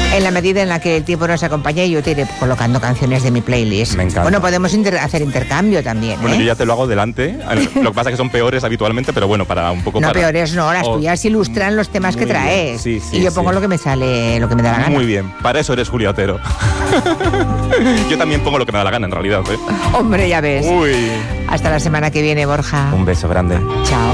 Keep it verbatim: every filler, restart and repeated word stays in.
En la medida en la que el tiempo nos acompaña, yo te iré colocando canciones de mi playlist. Me encanta. Bueno, podemos inter- hacer intercambio también, Bueno, ¿eh? yo ya te lo hago delante. Lo que pasa es que son peores habitualmente, pero bueno, para un poco No, para... peores no, las Oh, tuyas ilustran los temas que muy bien. traes. Sí, sí, y yo sí. pongo lo que me sale, lo que me da la gana. Muy bien, para eso eres Julia Otero. Yo también pongo lo que me da la gana, en realidad, ¿eh? Hombre, ya ves. Uy. Hasta la semana que viene, Borja. Un beso grande. Chao.